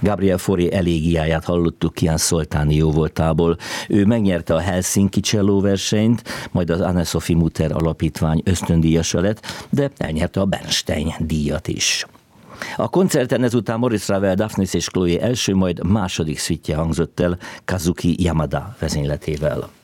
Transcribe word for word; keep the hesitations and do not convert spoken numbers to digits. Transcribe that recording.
Gabriel Fauré elégiáját hallottuk Kian Szoltáni jóvoltából. Ő megnyerte a Helsinki cselló versenyt, majd az Anne-Sophie Mutter alapítvány ösztöndíjasa lett, de elnyerte a Bernstein díjat is. A koncerten ezután Maurice Ravel, Daphnis és Chloé első, majd második szvitje hangzott el Kazuki Yamada vezényletével.